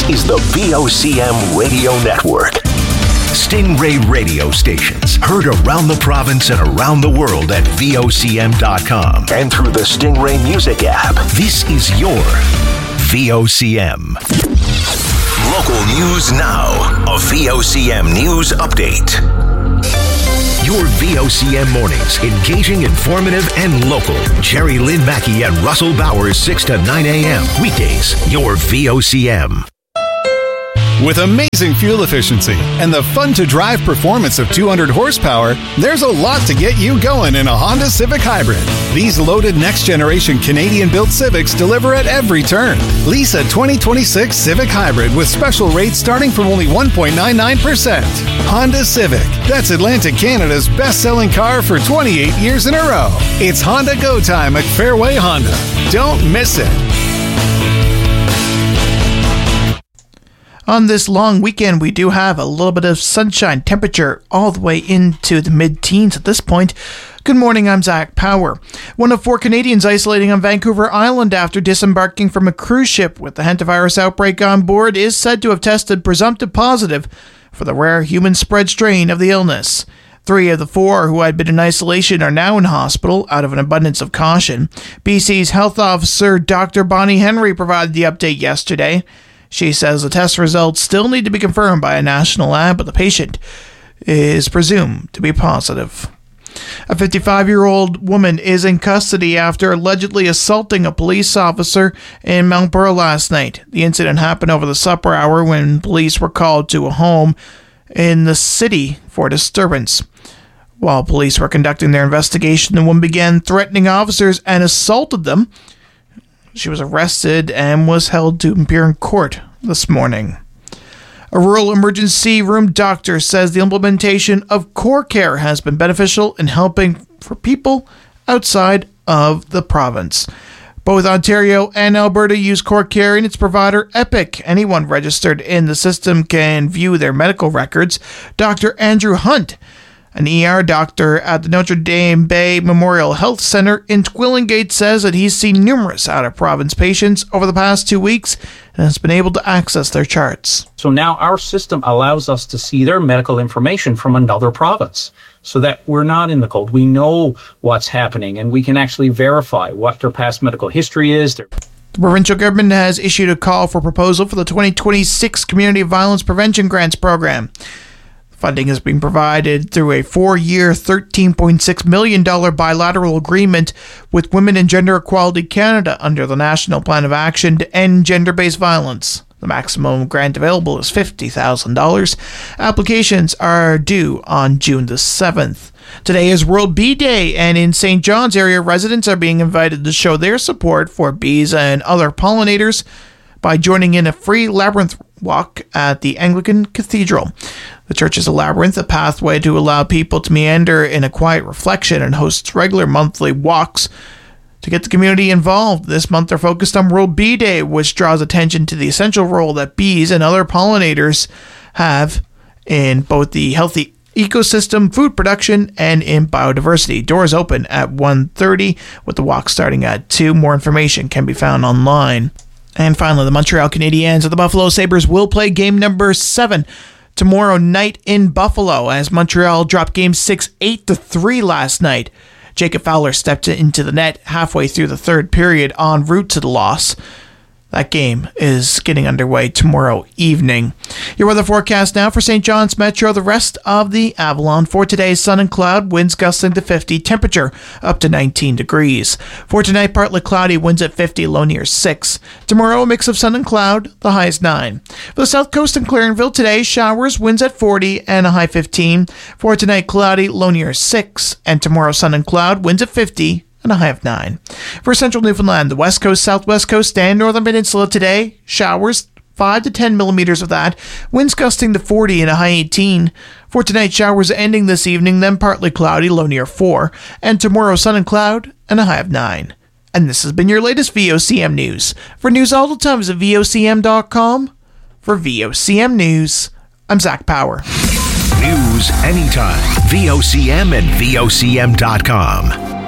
is the VOCM Radio Network. Stingray radio stations heard around the province and around the world at VOCM.com and through the Stingray Music app. This is your VOCM. Local news now. A VOCM news update. Your VOCM mornings, engaging, informative, and local. Jerry Lynn Mackey and Russell Bowers, 6 to 9 a.m. Weekdays, your VOCM. With amazing fuel efficiency and the fun-to-drive performance of 200 horsepower, there's a lot to get you going in a Honda Civic Hybrid. These loaded next-generation Canadian-built Civics deliver at every turn. Lease a 2026 Civic Hybrid with special rates starting from only 1.99%. Honda Civic. That's Atlantic Canada's best-selling car for 28 years in a row. It's Honda Go Time at Fairway Honda. Don't miss it. On this long weekend, we do have a little bit of sunshine, temperature all the way into the mid-teens at this point. Good morning, I'm Zach Power. One of 4 Canadians isolating on Vancouver Island after disembarking from a cruise ship with the hantavirus outbreak on board is said to have tested presumptive positive for the rare human-spread strain of the illness. 3 of the 4 who had been in isolation are now in hospital out of an abundance of caution. BC's health officer, Dr. Bonnie Henry, provided the update yesterday. She says the test results still need to be confirmed by a national lab, but the patient is presumed to be positive. A 55-year-old woman is in custody after allegedly assaulting a police officer in Mount Burr last night. The incident happened over the supper hour when police were called to a home in the city for a disturbance. While police were conducting their investigation, the woman began threatening officers and assaulted them. She was arrested and was held to appear in court this morning. A rural emergency room doctor says the implementation of Core Care has been beneficial in helping for people outside of the province. Both Ontario and Alberta use Core Care and its provider Epic. Anyone registered in the system can view their medical records. Dr. Andrew Hunt, an ER doctor at the Notre Dame Bay Memorial Health Center in Twillingate, says that he's seen numerous out-of-province patients over the past 2 weeks and has been able to access their charts. So now our system allows us to see their medical information from another province so that we're not in the cold. We know what's happening and we can actually verify what their past medical history is. The provincial government has issued a call for proposal for the 2026 Community Violence Prevention Grants Program. Funding is being provided through a 4-year, $13.6 million bilateral agreement with Women and Gender Equality Canada under the National Plan of Action to End Gender-Based Violence. The maximum grant available is $50,000. Applications are due on June the 7th. Today is World Bee Day, and in St. John's area, residents are being invited to show their support for bees and other pollinators by joining in a free labyrinth walk at the Anglican Cathedral. The church is a labyrinth, a pathway to allow people to meander in a quiet reflection, and hosts regular monthly walks to get the community involved. This month they're focused on World Bee Day, which draws attention to the essential role that bees and other pollinators have in both the healthy ecosystem, food production, and in biodiversity. Doors open at 1:30, with the walk starting at 2. More information can be found online. And finally, the Montreal Canadiens of the Buffalo Sabres will play game number 7 tomorrow night in Buffalo, as Montreal dropped Game 6 8-3 last night. Jacob Fowler stepped into the net halfway through the third period en route to the loss. That game is getting underway tomorrow evening. Your weather forecast now for St. John's Metro, the rest of the Avalon. For today, sun and cloud, winds gusting to 50, temperature up to 19 degrees. For tonight, partly cloudy, winds at 50, low near 6. Tomorrow, a mix of sun and cloud, the high is 9. For the south coast and Clarenville today, showers, winds at 40 and a high 15. For tonight, cloudy, low near 6. And tomorrow, sun and cloud, winds at 50. And a high of 9. For central Newfoundland, the west coast, southwest coast, and northern peninsula today, showers, 5 to 10 millimeters of that, winds gusting to 40 and a high 18. For tonight, showers ending this evening, then partly cloudy, low near 4. And tomorrow, sun and cloud, and a high of 9. And this has been your latest VOCM News. For news all the time, visit VOCM.com. For VOCM News, I'm Zach Power. News anytime. VOCM and VOCM.com.